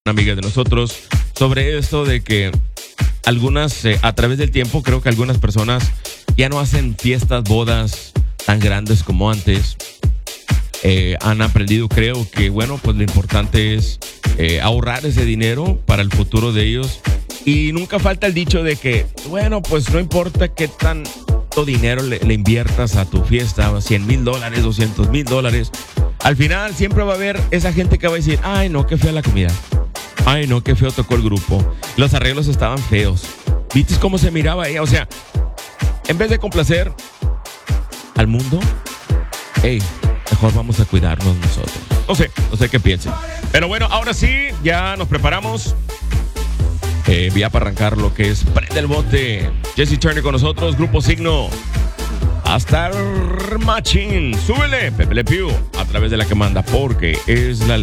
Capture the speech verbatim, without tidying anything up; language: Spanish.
amiga de nosotros sobre esto de que algunas, eh, a través del tiempo, creo que algunas personas ya no hacen fiestas, bodas tan grandes como antes. Eh, han aprendido, creo que, bueno, pues lo importante es eh, ahorrar ese dinero para el futuro de ellos. Y nunca falta el dicho de que, bueno, pues no importa qué tanto dinero le, le inviertas a tu fiesta, cien mil dólares, doscientos mil dólares. Al final siempre va a haber esa gente que va a decir, ay, no, qué fea la comida. Ay, no, qué feo tocó el grupo. Los arreglos estaban feos. ¿Viste cómo se miraba ella? O sea, en vez de complacer al mundo, hey, mejor vamos a cuidarnos nosotros. No sé, no sé qué piensen. Pero bueno, ahora sí, ya nos preparamos. Eh, ya para arrancar lo que es Prende el Bote. Jesse Turner con nosotros, Grupo Signo. Hasta el machín. Súbele, Pepe Le Pew, a través de la que manda, porque es la ley.